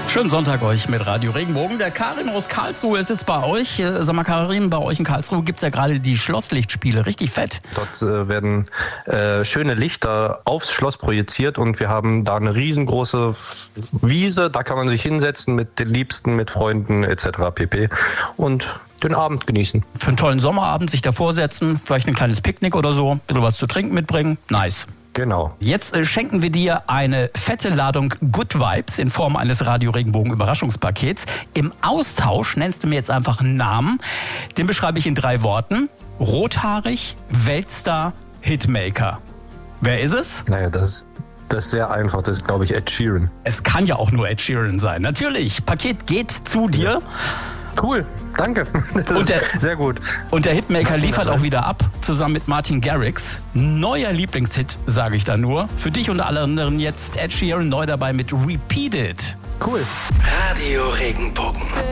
Schönen Sonntag euch mit Radio Regenbogen. Der Karin aus Karlsruhe ist jetzt bei euch. Sag mal, Karin, bei euch in Karlsruhe gibt's ja gerade die Schlosslichtspiele. Richtig fett. Dort werden schöne Lichter aufs Schloss projiziert und wir haben da eine riesengroße Wiese. Da kann man sich hinsetzen mit den Liebsten, mit Freunden etc. pp. Und den Abend genießen. Für einen tollen Sommerabend sich davor setzen, vielleicht ein kleines Picknick oder so, ein bisschen was zu trinken mitbringen. Nice. Genau. Jetzt schenken wir dir eine fette Ladung Good Vibes in Form eines Radio Regenbogen Überraschungspakets. Im Austausch nennst du mir jetzt einfach einen Namen. Den beschreibe ich in 3 Worten. Rothaarig, Weltstar, Hitmaker. Wer ist es? Naja, das ist sehr einfach. Das ist, glaube ich, Ed Sheeran. Es kann ja auch nur Ed Sheeran sein. Natürlich. Paket geht zu dir. Ja. Cool, danke. Sehr gut. Und der Hitmaker liefert auch wieder ab, zusammen mit Martin Garrix. Neuer Lieblingshit, sage ich da nur. Für dich und alle anderen jetzt Ed Sheeran neu dabei mit Repeat It. Cool. Radio Regenbogen.